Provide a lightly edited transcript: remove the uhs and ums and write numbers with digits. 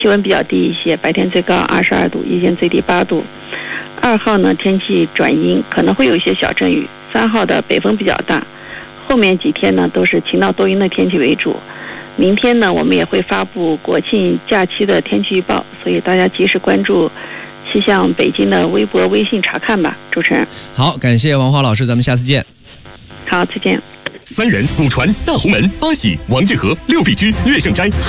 气温比较低一些，白天最高22度，夜间最低8度。2号呢，天气转阴，可能会有一些小阵雨。3号的北风比较大，后面几天呢都是晴到多云的天气为主。明天呢，我们也会发布国庆假期的天气预报，所以大家及时关注气象北京的微博、微信查看吧。主持人， 好，感谢王华老师，咱们下次见。 好，再见。 3人、古船、大红门、八喜、王致和、六必居、乐盛斋。